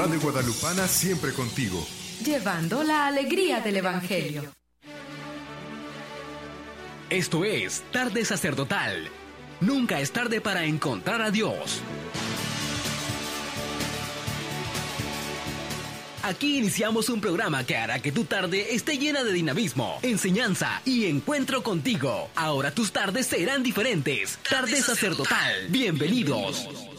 Madre Guadalupana siempre contigo. Llevando la alegría del Evangelio. Esto es Tarde Sacerdotal. Nunca es tarde para encontrar a Dios. Aquí iniciamos un programa que hará que tu tarde esté llena de dinamismo, enseñanza y encuentro contigo. Ahora tus tardes serán diferentes. Tarde Sacerdotal. Bienvenidos.